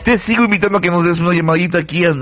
Te sigo invitando a que nos des una llamadita aquí al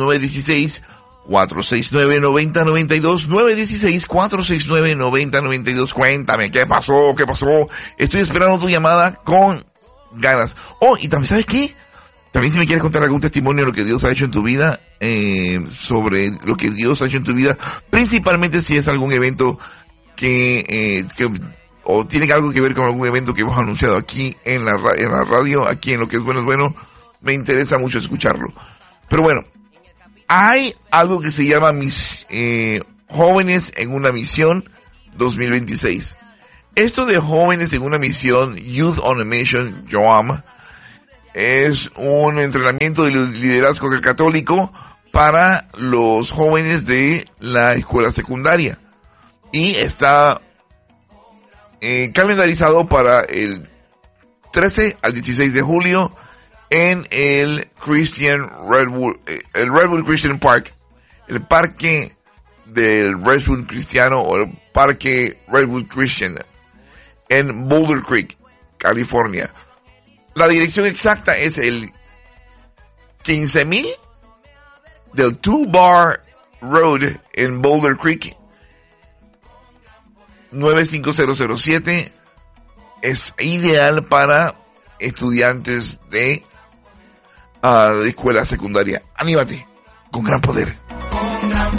916-469-9092, 916-469-9092. Cuéntame, ¿qué pasó? Estoy esperando tu llamada con ganas. Oh, y también, ¿sabes qué? También si me quieres contar algún testimonio de lo que Dios ha hecho en tu vida, sobre lo que Dios ha hecho en tu vida, principalmente si es algún evento que o tiene algo que ver con algún evento que hemos anunciado aquí en la radio, aquí en Lo que es bueno es bueno, me interesa mucho escucharlo. Pero bueno, hay algo que se llama Jóvenes en una Misión 2026. Esto de Jóvenes en una Misión, Youth on a Mission, YOAM, es un entrenamiento de liderazgo católico para los jóvenes de la escuela secundaria. Y está calendarizado para el 13 al 16 de julio en el Redwood Christian Park, el parque del Redwood Cristiano o el parque Redwood Christian en Boulder Creek, California. La dirección exacta es el 15,000 del 2 Bar Road en Boulder Creek, 95007. Es ideal para estudiantes de escuela secundaria. Anímate, con gran poder.